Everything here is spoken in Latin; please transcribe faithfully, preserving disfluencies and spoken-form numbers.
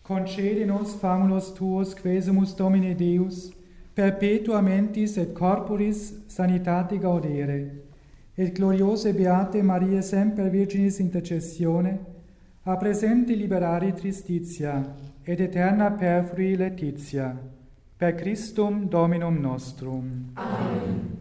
concede nos famulus tuos, quesumus Domine Deus, perpetua mentis et corporis sanitate gaudere, et gloriose beate Maria semper Virginis intercessione, a presente liberare tristitia, et eterna perfrui laetitia, per Christum Dominum nostrum. Amen.